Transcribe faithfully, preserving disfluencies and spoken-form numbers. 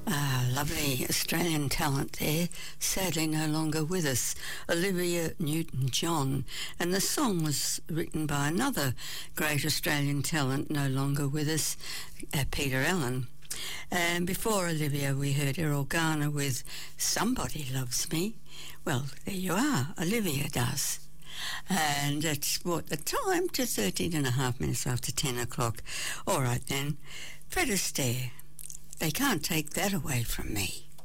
Ah, lovely Australian talent there, sadly no longer with us, Olivia Newton-John, and the song was written by another great Australian talent no longer with us, uh, Peter Allen. And before Olivia we heard Errol Garner with Somebody Loves Me. Well, there you are, Olivia does. And it's what the time to thirteen and a half minutes after ten o'clock. All right then, Fred Astaire. They can't take that away from me.